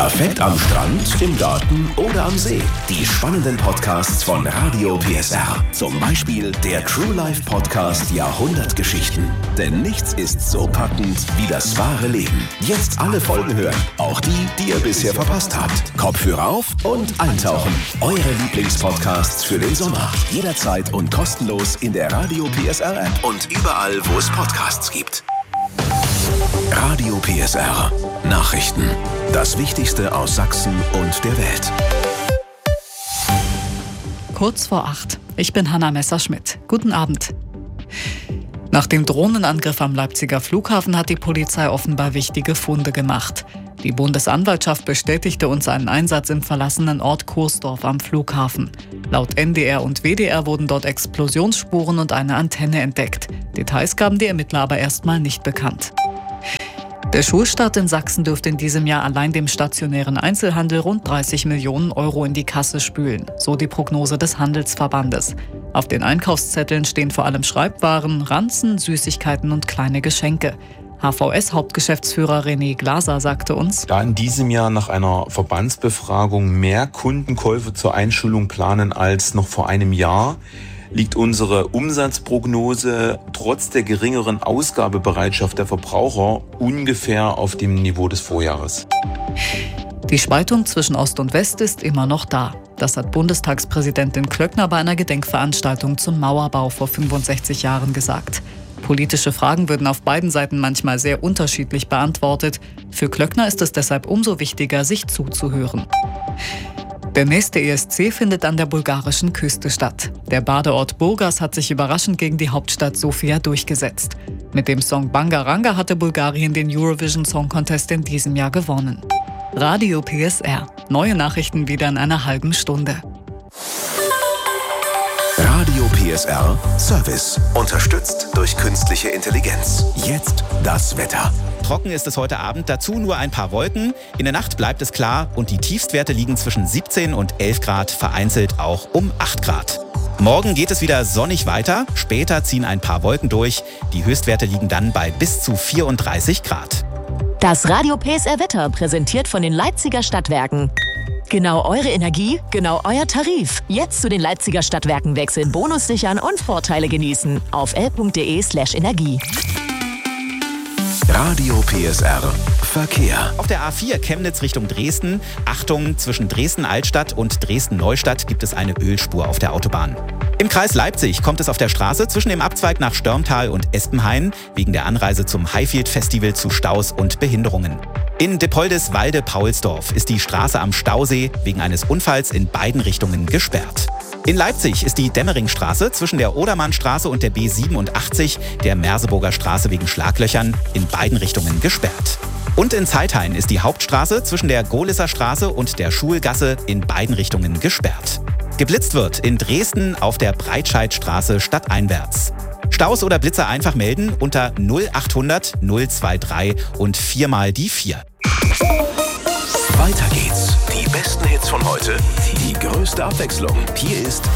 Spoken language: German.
Perfekt am Strand, im Garten oder am See. Die spannenden Podcasts von Radio PSR. Zum Beispiel der True Life Podcast Jahrhundertgeschichten. Denn nichts ist so packend wie das wahre Leben. Jetzt alle Folgen hören. Auch die, die ihr bisher verpasst habt. Kopfhörer auf und eintauchen. Eure Lieblingspodcasts für den Sommer. Jederzeit und kostenlos in der Radio PSR App und überall, wo es Podcasts gibt. Radio PSR. Nachrichten. Das Wichtigste aus Sachsen und der Welt. Kurz vor 8. Ich bin Hanna Messerschmidt. Guten Abend. Nach dem Drohnenangriff am Leipziger Flughafen hat die Polizei offenbar wichtige Funde gemacht. Die Bundesanwaltschaft bestätigte uns einen Einsatz im verlassenen Ort Kursdorf am Flughafen. Laut NDR und WDR wurden dort Explosionsspuren und eine Antenne entdeckt. Details gaben die Ermittler aber erstmal nicht bekannt. Der Schulstart in Sachsen dürfte in diesem Jahr allein dem stationären Einzelhandel rund 30 Millionen Euro in die Kasse spülen, so die Prognose des Handelsverbandes. Auf den Einkaufszetteln stehen vor allem Schreibwaren, Ranzen, Süßigkeiten und kleine Geschenke. HVS-Hauptgeschäftsführer René Glaser sagte uns: Da in diesem Jahr nach einer Verbandsbefragung mehr Kundenkäufe zur Einschulung planen als noch vor einem Jahr, liegt unsere Umsatzprognose trotz der geringeren Ausgabebereitschaft der Verbraucher ungefähr auf dem Niveau des Vorjahres. Die Spaltung zwischen Ost und West ist immer noch da. Das hat Bundestagspräsidentin Klöckner bei einer Gedenkveranstaltung zum Mauerbau vor 65 Jahren gesagt. Politische Fragen würden auf beiden Seiten manchmal sehr unterschiedlich beantwortet. Für Klöckner ist es deshalb umso wichtiger, sich zuzuhören. Der nächste ESC findet an der bulgarischen Küste statt. Der Badeort Burgas hat sich überraschend gegen die Hauptstadt Sofia durchgesetzt. Mit dem Song Bangaranga hatte Bulgarien den Eurovision Song Contest in diesem Jahr gewonnen. Radio PSR. Neue Nachrichten wieder in einer halben Stunde. Radio PSR Service. Unterstützt durch künstliche Intelligenz. Jetzt das Wetter. Trocken ist es heute Abend, dazu nur ein paar Wolken. In der Nacht bleibt es klar und die Tiefstwerte liegen zwischen 17 und 11 Grad, vereinzelt auch um 8 Grad. Morgen geht es wieder sonnig weiter, später ziehen ein paar Wolken durch. Die Höchstwerte liegen dann bei bis zu 34 Grad. Das Radio PSR Wetter präsentiert von den Leipziger Stadtwerken. Genau eure Energie, genau euer Tarif. Jetzt zu den Leipziger Stadtwerken wechseln, Bonus sichern und Vorteile genießen. Auf l.de/energie. Radio PSR Verkehr. Auf der A4 Chemnitz Richtung Dresden. Achtung, zwischen Dresden-Altstadt und Dresden-Neustadt gibt es eine Ölspur auf der Autobahn. Im Kreis Leipzig kommt es auf der Straße zwischen dem Abzweig nach Störmtal und Espenhain wegen der Anreise zum Highfield Festival zu Staus und Behinderungen. In Dippoldis-Walde-Paulsdorf ist die Straße am Stausee wegen eines Unfalls in beiden Richtungen gesperrt. In Leipzig ist die Demmeringsstraße zwischen der Odermannstraße und der B87 der Merseburger Straße wegen Schlaglöchern in beiden Richtungen gesperrt. Und in Zeithain ist die Hauptstraße zwischen der Gohlisser Straße und der Schulgasse in beiden Richtungen gesperrt. Geblitzt wird in Dresden auf der Breitscheidstraße stadteinwärts. Staus oder Blitzer einfach melden unter 0800 023 und 4 mal die 4. Weiter geht's. Die besten Hits von heute, die größte Abwechslung. Hier ist